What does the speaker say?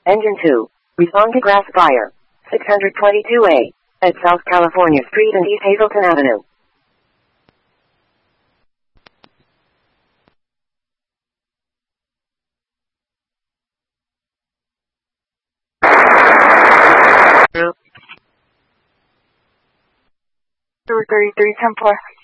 Engine 2. Respond to grass fire. 622A. At South California Street and East Hazleton Avenue. Two 33, 10-4.